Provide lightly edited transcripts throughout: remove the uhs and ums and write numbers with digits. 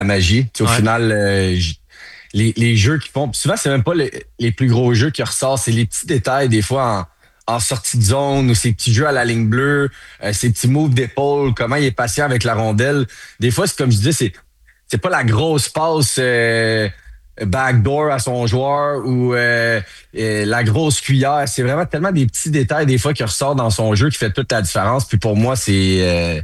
magie. Au final, les jeux qu'ils font, souvent, c'est même pas les plus gros jeux qui ressortent, c'est les petits détails, des fois, en sortie de zone ou ces petits jeux à la ligne bleue, ces petits moves d'épaule, comment il est patient avec la rondelle. Des fois, c'est comme je dis, c'est pas la grosse passe backdoor à son joueur ou la grosse cuillère. C'est vraiment tellement des petits détails des fois qui ressortent dans son jeu qui fait toute la différence. Puis pour moi, c'est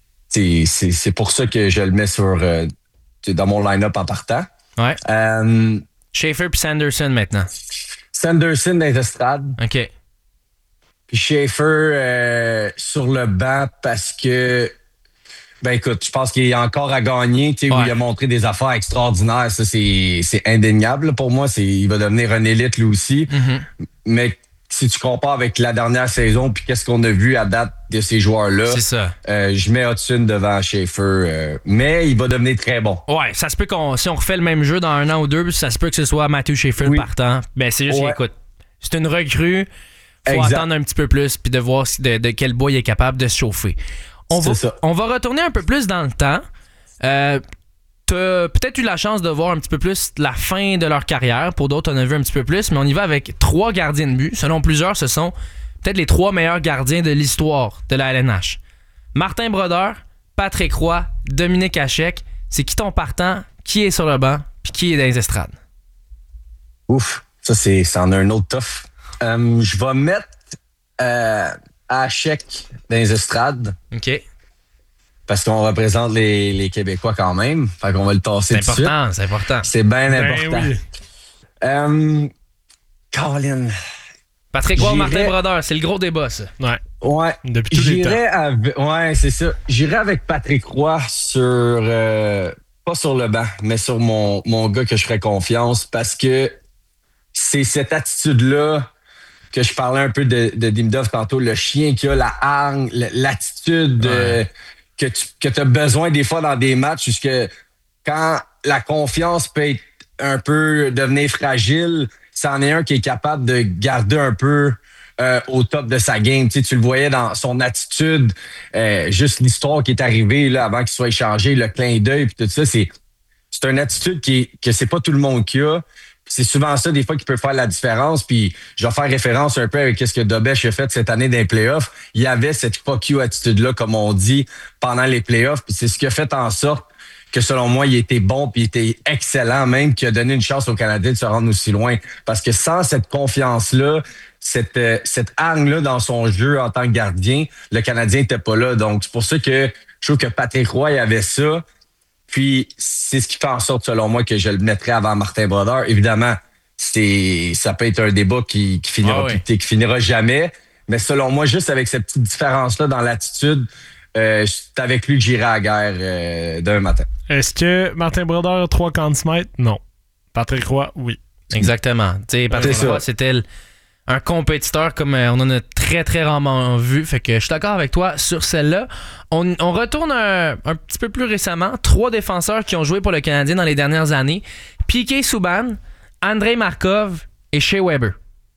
pour ça que je le mets dans mon line-up en partant. Ouais. Schaefer puis Sanderson maintenant. Sanderson dans les estrades. OK. Puis Schaefer sur le banc parce que ben écoute, je pense qu'il y a encore à gagner, tu sais, où il a montré des affaires extraordinaires. Ça, c'est indéniable pour moi. Il va devenir un élite lui aussi. Mm-hmm. Mais si tu compares avec la dernière saison puis qu'est-ce qu'on a vu à date de ces joueurs-là, c'est ça. Je mets Hudson devant Schaefer. Mais il va devenir très bon. Ouais, ça se peut si on refait le même jeu dans 1 an ou 2, ça se peut que ce soit Matthew Schaefer le partant. Ben c'est juste écoute, c'est une recrue. Faut attendre un petit peu plus puis de voir de quel bois il est capable de se chauffer. On va retourner un peu plus dans le temps. T'as peut-être eu la chance de voir un petit peu plus la fin de leur carrière. Pour d'autres, on a vu un petit peu plus. Mais on y va avec 3 gardiens de but. Selon plusieurs, ce sont peut-être les 3 meilleurs gardiens de l'histoire de la LNH. Martin Brodeur, Patrick Roy, Dominique Hachek. C'est qui ton partant? Qui est sur le banc? Puis qui est dans les estrades? Ouf, ça en a un autre tough. Je vais mettre Hachek dans les estrades. OK. Parce qu'on représente les Québécois quand même. Fait qu'on va le tasser tout de suite. C'est important. C'est bien important. Oui. Colin. Patrick Roy, Martin Brodeur, c'est le gros débat, ça. Ouais. Depuis tous les temps. Ouais, c'est ça. J'irai avec Patrick Roy pas sur le banc, mais sur mon gars que je ferais confiance parce que c'est cette attitude-là que je parlais un peu de Dimdov tantôt, le chien qui a la hargne, l'attitude que tu as besoin des fois dans des matchs, puisque quand la confiance peut être un peu devenir fragile, c'en est un qui est capable de garder un peu au top de sa game. Tu le voyais dans son attitude, juste l'histoire qui est arrivée là, avant qu'il soit échangé, le clin d'œil puis tout ça, c'est une attitude que c'est pas tout le monde qui a. C'est souvent ça, des fois, qui peut faire la différence. Puis, je vais faire référence un peu avec ce que Dobesch a fait cette année dans les playoffs. Il y avait cette fuck you attitude-là, comme on dit, pendant les playoffs. Puis, c'est ce qui a fait en sorte que, selon moi, il était bon puis il était excellent, même, qui a donné une chance aux Canadiens de se rendre aussi loin. Parce que sans cette confiance-là, cette hargne-là dans son jeu en tant que gardien, le Canadien n'était pas là. Donc, c'est pour ça que je trouve que Patrick Roy avait ça. Puis, c'est ce qui fait en sorte, selon moi, que je le mettrais avant Martin Brodeur. Évidemment, ça peut être un débat qui finira jamais. Mais selon moi, juste avec cette petite différence-là dans l'attitude, c'est avec lui que j'irai à la guerre d'un matin. Est-ce que Martin Brodeur a 3 Conn Smythe? Non. Patrick Roy, oui. Exactement. Tu sais, Patrick Roy, c'était un compétiteur comme on en a très, très rarement vu. Fait que je suis d'accord avec toi sur celle-là. On retourne un petit peu plus récemment. 3 défenseurs qui ont joué pour le Canadien dans les dernières années. Piquet Souban, Andrei Markov et Shea Weber.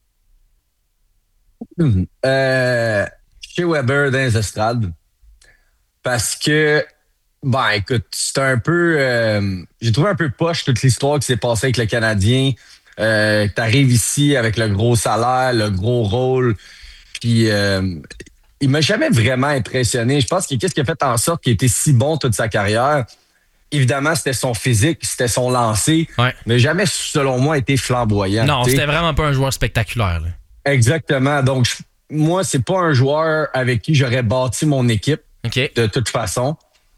Shea Weber dans les estrades. Parce que, écoute, c'est un peu... j'ai trouvé un peu poche toute l'histoire qui s'est passée avec le Canadien. T'arrives ici avec le gros salaire, le gros rôle, puis il m'a jamais vraiment impressionné. Je pense que qu'est-ce qui a fait en sorte qu'il était si bon toute sa carrière? Évidemment, c'était son physique, c'était son lancer, mais jamais, selon moi, été flamboyant. Non, c'était vraiment pas un joueur spectaculaire. Là. Exactement. Donc, moi, c'est pas un joueur avec qui j'aurais bâti mon équipe, de toute façon.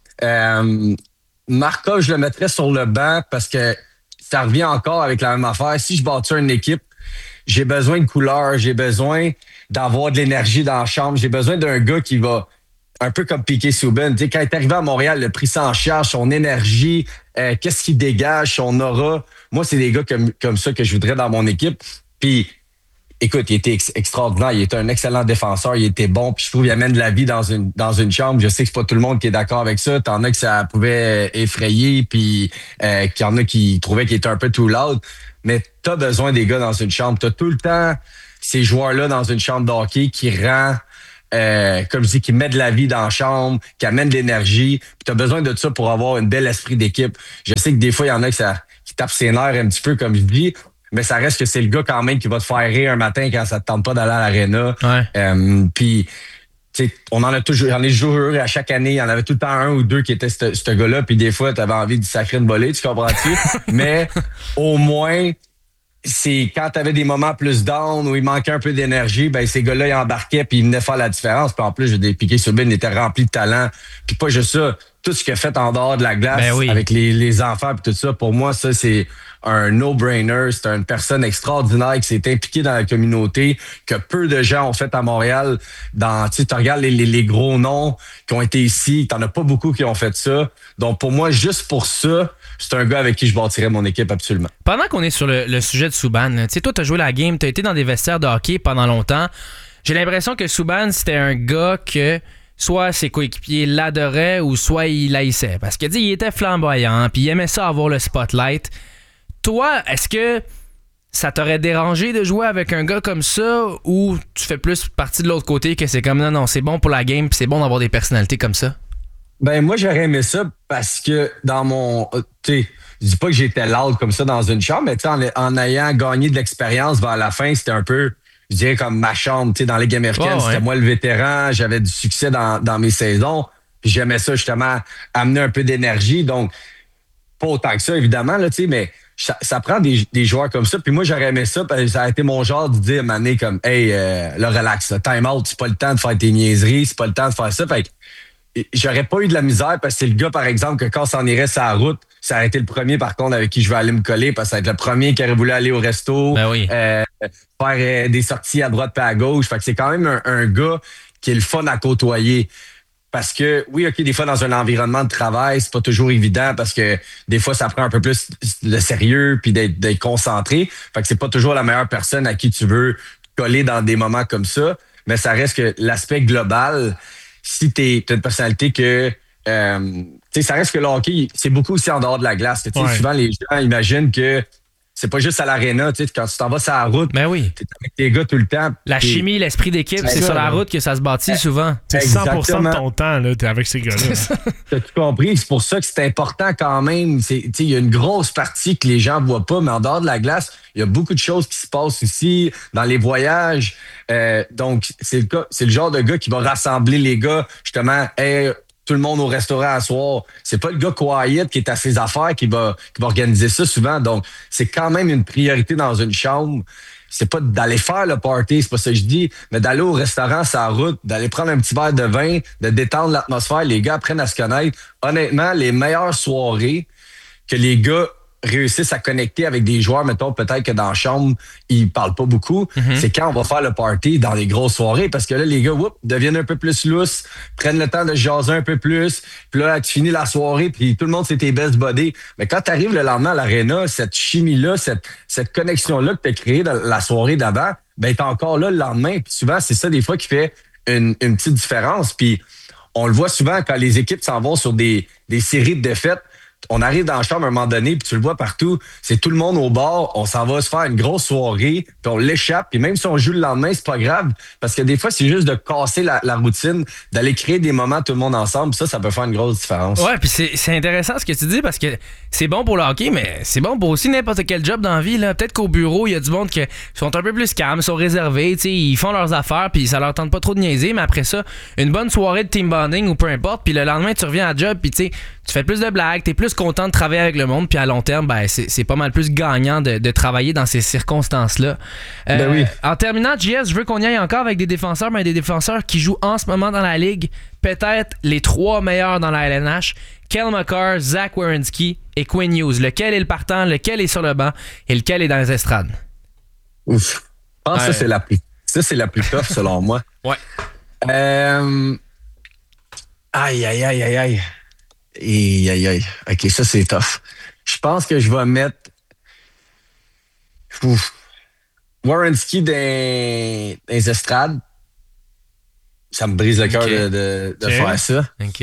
Markov, je le mettrais sur le banc parce que ça revient encore avec la même affaire. Si je bâtis une équipe, j'ai besoin de couleurs, j'ai besoin d'avoir de l'énergie dans la chambre, j'ai besoin d'un gars qui va, un peu comme Piquet Souban, tu sais, quand il est arrivé à Montréal, le pris ça en charge, son énergie, qu'est-ce qu'il dégage, son aura. Moi, c'est des gars comme ça que je voudrais dans mon équipe. Puis, écoute, il était extraordinaire, il était un excellent défenseur, il était bon, puis je trouve qu'il amène de la vie dans une chambre. Je sais que c'est pas tout le monde qui est d'accord avec ça. T'en as que ça pouvait effrayer, puis qu'il y en a qui trouvaient qu'il était un peu too loud. Mais t'as besoin des gars dans une chambre. T'as tout le temps ces joueurs-là dans une chambre de hockey qui rend comme je dis, qui met de la vie dans la chambre, qui amène de l'énergie. Puis tu as besoin de ça pour avoir un bel esprit d'équipe. Je sais que des fois, il y en a qui tapent ses nerfs un petit peu, comme je dis, mais ça reste que c'est le gars quand même qui va te faire rire un matin quand ça te tente pas d'aller à l'aréna. Ouais. Puis on en a toujours, j'en ai toujours eu à chaque année. Il y en avait tout le temps un ou deux qui étaient ce gars-là. Puis des fois, tu avais envie de sacrer une volée, tu comprends-tu? Mais au moins, c'est quand tu avais des moments plus down où il manquait un peu d'énergie, ben ces gars-là, ils embarquaient puis ils venaient faire la différence. Puis en plus, j'ai des Piqué Subban, il était rempli de talent. Puis pas juste ça, tout ce qu'il a fait en dehors de la glace avec les enfants puis tout ça, pour moi, ça, c'est un no-brainer. C'est une personne extraordinaire qui s'est impliquée dans la communauté, que peu de gens ont fait à Montréal. Tu regardes les gros noms qui ont été ici, t'en as pas beaucoup qui ont fait ça. Donc pour moi, juste pour ça, c'est un gars avec qui je bâtirais mon équipe absolument. Pendant qu'on est sur le sujet de Subban, tu sais, toi, t'as joué la game, t'as été dans des vestiaires de hockey pendant longtemps. J'ai l'impression que Subban, c'était un gars que soit ses coéquipiers l'adoraient ou soit il l'haïssait. Parce que, il était flamboyant, puis il aimait ça avoir le spotlight. Toi, est-ce que ça t'aurait dérangé de jouer avec un gars comme ça ou tu fais plus partie de l'autre côté que c'est comme non, c'est bon pour la game puis c'est bon d'avoir des personnalités comme ça? Ben moi, j'aurais aimé ça parce que dans mon... je dis pas que j'étais loud comme ça dans une chambre, mais en ayant gagné de l'expérience vers la fin, c'était un peu, je dirais, comme ma chambre, dans la Ligue américaine. C'était moi le vétéran, j'avais du succès dans mes saisons, puis j'aimais ça justement, amener un peu d'énergie. Donc, pas autant que ça, évidemment, là, mais ça prend des joueurs comme ça. Puis moi, j'aurais aimé ça, parce que ça a été mon genre de dire, mané, comme, hey, là, relax, là, time out, c'est pas le temps de faire tes niaiseries, c'est pas le temps de faire ça. Fait que j'aurais pas eu de la misère parce que c'est le gars, par exemple, que quand on s'en irait sur la route, ça aurait été le premier, par contre, avec qui je vais aller me coller parce que ça va être le premier qui aurait voulu aller au resto, faire des sorties à droite et à gauche. Fait que c'est quand même un gars qui est le fun à côtoyer. Parce que, oui, OK, des fois, dans un environnement de travail, c'est pas toujours évident parce que des fois, ça prend un peu plus de sérieux puis d'être concentré. Fait que c'est pas toujours la meilleure personne à qui tu veux coller dans des moments comme ça. Mais ça reste que l'aspect global, si t'as une personnalité que... ça reste que le hockey, c'est beaucoup aussi en dehors de la glace. Souvent, les gens imaginent que c'est pas juste à l'aréna. Quand tu t'en vas sur la route, t'es avec tes gars tout le temps. La chimie, l'esprit d'équipe, c'est sur la route que ça se bâtit souvent. C'est 100% de ton temps, là, t'es avec ces gars-là. T'as tout compris. C'est pour ça que c'est important quand même. Il y a une grosse partie que les gens voient pas, mais en dehors de la glace, il y a beaucoup de choses qui se passent ici, dans les voyages. Donc, c'est le genre de gars qui va rassembler les gars, justement, tout le monde au restaurant à soir. C'est pas le gars quiet qui est à ses affaires qui va organiser ça souvent. Donc, c'est quand même une priorité dans une chambre. C'est pas d'aller faire le party, c'est pas ça que je dis, mais d'aller au restaurant, sur la route, d'aller prendre un petit verre de vin, de détendre l'atmosphère. Les gars apprennent à se connaître. Honnêtement, les meilleures soirées que les gars réussissent à connecter avec des joueurs, mettons, peut-être que dans la chambre, ils parlent pas beaucoup. C'est quand on va faire le party dans les grosses soirées, parce que là, les gars, deviennent un peu plus lousses, prennent le temps de jaser un peu plus, puis là, tu finis la soirée, puis tout le monde, c'est tes best buddies. Mais quand tu arrives le lendemain à l'aréna, cette chimie-là, cette connexion-là que tu as créée dans la soirée d'avant, ben, t'es encore là le lendemain. Puis souvent, c'est ça, des fois, qui fait une petite différence. Puis on le voit souvent quand les équipes s'en vont sur des séries de défaites. On arrive dans la chambre à un moment donné, puis tu le vois partout, c'est tout le monde au bar, on s'en va se faire une grosse soirée, puis on l'échappe, puis même si on joue le lendemain, c'est pas grave, parce que des fois, c'est juste de casser la routine, d'aller créer des moments tout le monde ensemble, puis ça peut faire une grosse différence. Ouais, puis c'est intéressant ce que tu dis, parce que c'est bon pour le hockey, mais c'est bon pour aussi n'importe quel job dans la vie, là. Peut-être qu'au bureau, il y a du monde qui sont un peu plus calmes, sont réservés, ils font leurs affaires, puis ça leur tente pas trop de niaiser, mais après ça, une bonne soirée de team bonding ou peu importe, puis le lendemain, tu reviens à job, puis tu fais plus de blagues, t'es plus content de travailler avec le monde, puis à long terme, ben, c'est pas mal plus gagnant de travailler dans ces circonstances-là. Ben oui. En terminant, JS, je veux qu'on y aille encore avec des défenseurs, mais des défenseurs qui jouent en ce moment dans la Ligue, peut-être les 3 meilleurs dans la LNH, Cale Makar, Zach Werenski et Quinn Hughes. Lequel est le partant, lequel est sur le banc et lequel est dans les estrades? Ouf. Je pense que ça, c'est la plus tough, selon moi. Ouais. Aïe. OK, ça, c'est tough. Je pense que je vais mettre Werenski dans les estrades. Ça me brise le cœur de faire ça. OK.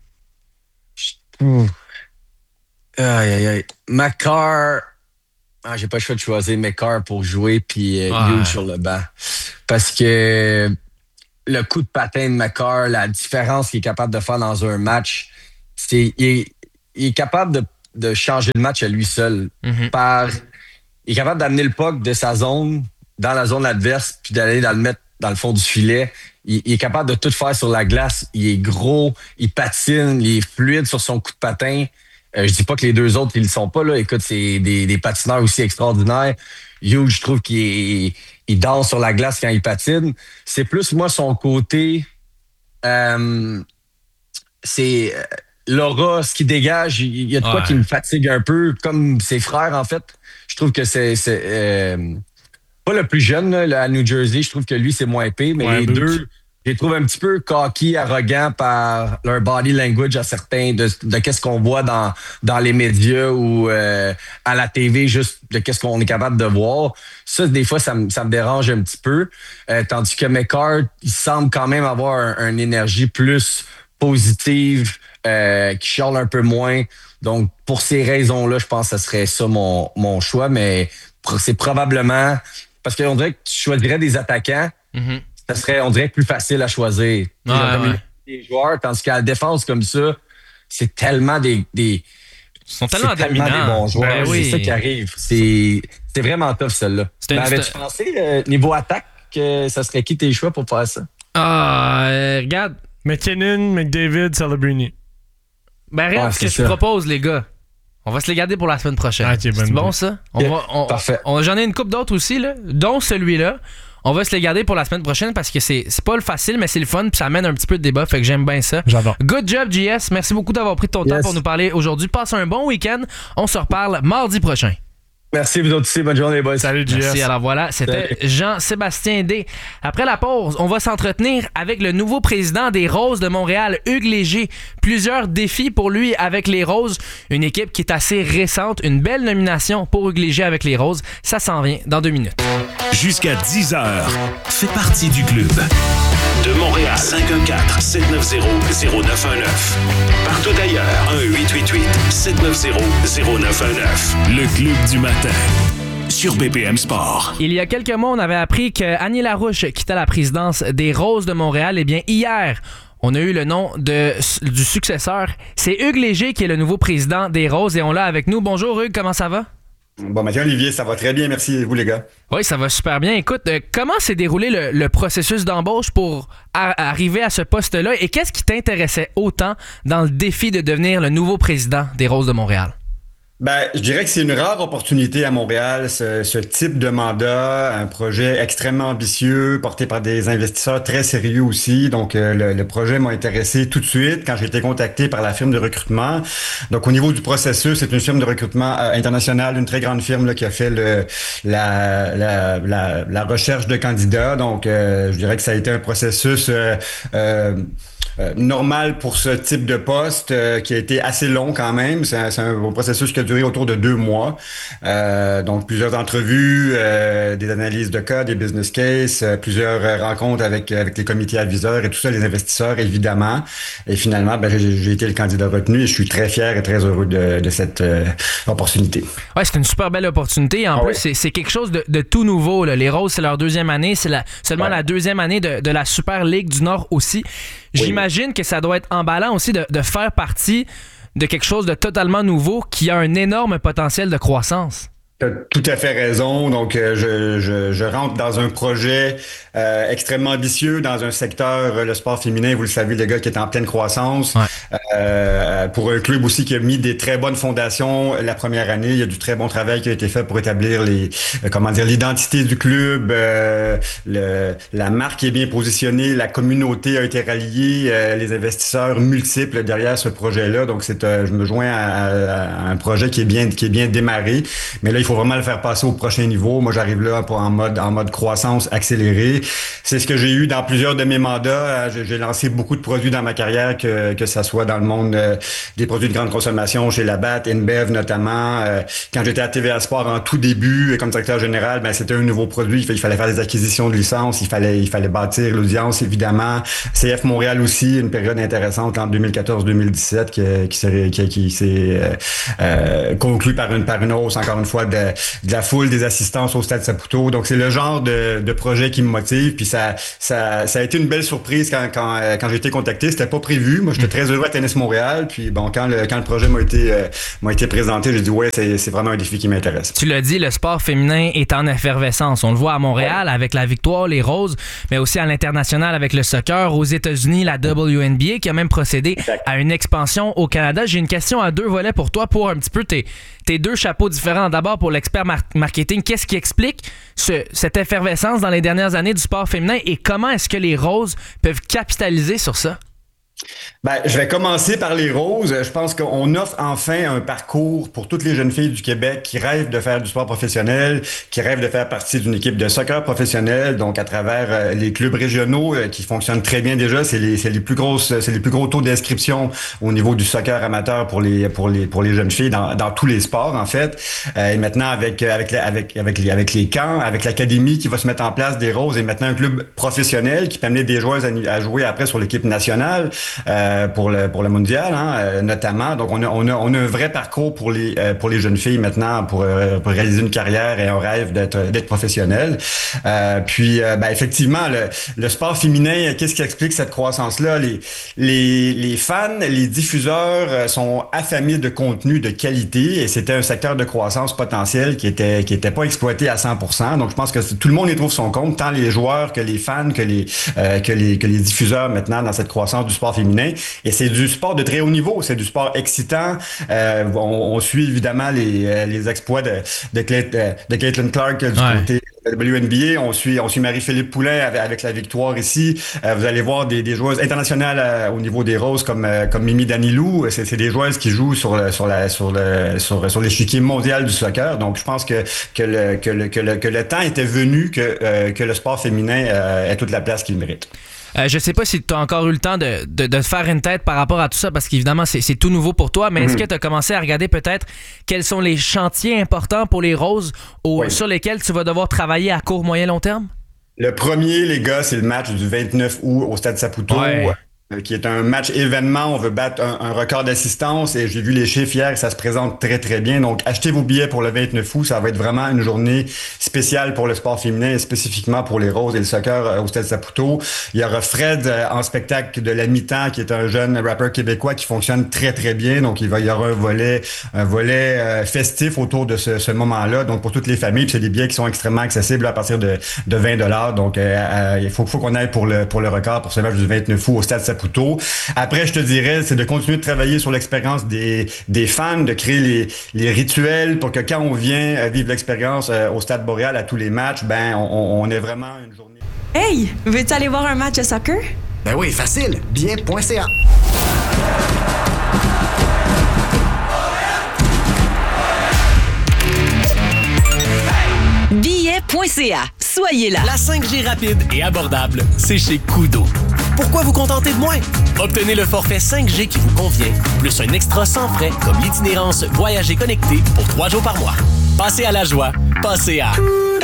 Aïe. Makar. J'ai pas le choix de choisir Makar pour jouer puis Hughes sur le banc. Parce que le coup de patin de McCarr, la différence qu'il est capable de faire dans un match, il est capable de changer le match à lui seul. Il est capable d'amener le puck de sa zone dans la zone adverse puis d'aller le mettre dans le fond du filet. Il est capable de tout faire sur la glace. Il est gros, il patine, il est fluide sur son coup de patin. Je dis pas que les deux autres, ils le sont pas, là. Écoute, c'est des patineurs aussi extraordinaires. Hughes, je trouve qu'il danse sur la glace quand il patine. C'est plus, moi, son côté... c'est l'aura, ce qui dégage. Il y a de quoi qui me fatigue un peu, comme ses frères, en fait. Je trouve que c'est pas le plus jeune, là, à New Jersey. Je trouve que lui, c'est moins épais, mais les deux... Je les trouve un petit peu cocky, arrogants par leur body language à certains, de qu'est-ce qu'on voit dans les médias ou à la TV, juste de qu'est-ce qu'on est capable de voir. Ça, des fois, ça me dérange un petit peu. Tandis que McCarr, il semble quand même avoir une énergie plus positive, qui chiale un peu moins. Donc, pour ces raisons-là, je pense que ce serait ça mon choix, mais c'est probablement... Parce qu'on dirait que tu choisirais des attaquants, ça serait, on dirait, plus facile à choisir. Des joueurs, tandis qu'à la défense comme ça, c'est tellement ils sont tellement dominants. Des bons joueurs. C'est ça qui arrive. C'est vraiment tough, celle-là. Avais-tu pensé, niveau attaque, que ça serait qui tes choix pour faire ça? Regarde. McKinnon, McDavid, Celebrini. Regarde ce que je propose, les gars. On va se les garder pour la semaine prochaine. C'est bon, ça? Parfait. J'en ai une couple d'autres aussi, là, dont celui-là. On va se les garder pour la semaine prochaine parce que c'est pas le facile, mais c'est le fun puis ça amène un petit peu de débat, fait que j'aime bien ça. J'adore. Good job, JS. Merci beaucoup d'avoir pris ton temps pour nous parler aujourd'hui. Passe un bon week-end. On se reparle mardi prochain. Merci, vous autres aussi. Bonne journée, boys. Salut, JS. Merci. Alors voilà, c'était Jean-Sébastien D. Après la pause, on va s'entretenir avec le nouveau président des Roses de Montréal, Hugues Léger. Plusieurs défis pour lui avec les Roses. Une équipe qui est assez récente. Une belle nomination pour Hugues Léger avec les Roses. Ça s'en vient dans 2 minutes. Jusqu'à 10h, fais partie du club. De Montréal, 514-790-0919. Partout ailleurs, 1-888-790-0919. Le club du matin, sur BPM Sport. Il y a quelques mois, on avait appris que Annie Larouche quittait la présidence des Roses de Montréal. Eh bien, hier, on a eu le nom du successeur. C'est Hugues Léger qui est le nouveau président des Roses et on l'a avec nous. Bonjour Hugues, comment ça va? Bon, Mathieu Olivier, ça va très bien, merci. Et vous, les gars? Oui, ça va super bien. Écoute, comment s'est déroulé le processus d'embauche pour arriver à ce poste-là et qu'est-ce qui t'intéressait autant dans le défi de devenir le nouveau président des Roses de Montréal? Je dirais que c'est une rare opportunité à Montréal, ce type de mandat, un projet extrêmement ambitieux, porté par des investisseurs très sérieux aussi. Donc, le projet m'a intéressé tout de suite quand j'ai été contacté par la firme de recrutement. Donc, au niveau du processus, c'est une firme de recrutement internationale, une très grande firme là, qui a fait la recherche de candidats. Donc, je dirais que ça a été un processus normal pour ce type de poste qui a été assez long quand même. C'est un processus qui a duré autour de 2 mois. Donc, plusieurs entrevues, des analyses de cas, des business cases, plusieurs rencontres avec les comités aviseurs et tout ça, les investisseurs, évidemment. Et finalement, j'ai été le candidat retenu et je suis très fier et très heureux de cette opportunité. Ouais, c'est une super belle opportunité. En plus, c'est quelque chose de tout nouveau, là. Les Roses, c'est leur 2e année. C'est seulement la 2e année de la Super Ligue du Nord aussi. J'imagine que ça doit être emballant aussi de faire partie de quelque chose de totalement nouveau qui a un énorme potentiel de croissance. T'as tout à fait raison. Donc, je rentre dans un projet extrêmement ambitieux dans un secteur, le sport féminin, vous le savez, les gars, qui est en pleine croissance. Ouais. Pour un club aussi qui a mis des très bonnes fondations la première année. Il y a du très bon travail qui a été fait pour établir l'identité du club. La marque est bien positionnée. La communauté a été ralliée. Les investisseurs multiples derrière ce projet-là. Donc, je me joins à un projet qui est bien démarré. Mais là, il faut vraiment le faire passer au prochain niveau. Moi, j'arrive là en mode croissance accélérée. C'est ce que j'ai eu dans plusieurs de mes mandats. J'ai lancé beaucoup de produits dans ma carrière, que ça soit dans le monde des produits de grande consommation chez Labatt, InBev notamment. Quand j'étais à TVA Sport en tout début, comme directeur général, c'était un nouveau produit. Il fallait faire des acquisitions de licences. Il fallait bâtir l'audience, évidemment. CF Montréal aussi, une période intéressante en 2014-2017 qui s'est conclue par une hausse, encore une fois, de la foule, des assistances au Stade Saputo. Donc, c'est le genre de projet qui me motive. Puis ça a été une belle surprise quand j'ai été contacté. C'était pas prévu. Moi, j'étais très heureux à Tennis Montréal. Puis bon, quand le projet m'a été présenté, j'ai dit ouais, c'est vraiment un défi qui m'intéresse. Tu l'as dit, le sport féminin est en effervescence. On le voit à Montréal avec la victoire, les Roses, mais aussi à l'international avec le soccer. Aux États-Unis, la WNBA qui a même procédé à une expansion au Canada. J'ai une question à 2 volets pour toi, pour un petit peu tes 2 chapeaux différents. D'abord, pour l'expert marketing, qu'est-ce qui explique cette effervescence dans les dernières années du sport féminin et comment est-ce que les Roses peuvent capitaliser sur ça? Ben, je vais commencer par les Roses. Je pense qu'on offre enfin un parcours pour toutes les jeunes filles du Québec qui rêvent de faire du sport professionnel, qui rêvent de faire partie d'une équipe de soccer professionnel. Donc, à travers les clubs régionaux qui fonctionnent très bien déjà, c'est les plus gros taux d'inscription au niveau du soccer amateur pour les jeunes filles dans tous les sports en fait. Et maintenant avec les camps, avec l'académie qui va se mettre en place des Roses et maintenant un club professionnel qui peut amener des joueuses à jouer après sur l'équipe nationale. Pour le mondial, notamment. Donc, on a un vrai parcours pour les jeunes filles maintenant pour réaliser une carrière et un rêve d'être professionnel. Puis, effectivement, le sport féminin, qu'est-ce qui explique cette croissance-là? Les fans, les diffuseurs sont affamés de contenu de qualité et c'était un secteur de croissance potentiel qui était pas exploité à 100%. Donc, je pense que tout le monde y trouve son compte, tant les joueurs que les fans, que les diffuseurs maintenant dans cette croissance du sport féminin. Et c'est du sport de très haut niveau, c'est du sport excitant. On suit évidemment les exploits de Caitlin Clark du côté de WNBA. On suit Marie-Philippe Poulin avec la victoire ici. Vous allez voir des joueuses internationales au niveau des Roses comme Mimi Danilou. C'est des joueuses qui jouent sur l'échiquier mondial du soccer. Donc je pense que le temps était venu que le sport féminin ait toute la place qu'il mérite. Je sais pas si tu as encore eu le temps de faire une tête par rapport à tout ça, parce qu'évidemment, c'est tout nouveau pour toi, mais est-ce que tu as commencé à regarder peut-être quels sont les chantiers importants pour les Roses sur lesquels tu vas devoir travailler à court, moyen, long terme? Le premier, les gars, c'est le match du 29 août au Stade Saputo. Ouais. Qui est un match événement. On veut battre un record d'assistance et j'ai vu les chiffres hier, ça se présente très, très bien. Donc, achetez vos billets pour le 29 août. Ça va être vraiment une journée spéciale pour le sport féminin et spécifiquement pour les Roses et le soccer au Stade Saputo. Il y aura Fred en spectacle de la mi-temps qui est un jeune rappeur québécois qui fonctionne très, très bien. Donc, il y aura un volet festif autour de ce moment-là. Donc, pour toutes les familles, puis c'est des billets qui sont extrêmement accessibles à partir de $20. Donc, il faut qu'on aille pour le record pour ce match du 29 août au Stade Saputo. Après, je te dirais, c'est de continuer de travailler sur l'expérience des fans, de créer les rituels pour que quand on vient vivre l'expérience au Stade Boréal à tous les matchs, on est vraiment une journée. Hey, veux-tu aller voir un match de soccer? Ben oui, facile. Billet.ca. Billet.ca. Soyez là. La 5G rapide et abordable, c'est chez Koodo. Pourquoi vous contenter de moins? Obtenez le forfait 5G qui vous convient, plus un extra sans frais comme l'itinérance Voyager connecté pour 3 jours par mois. Passez à la joie, passez à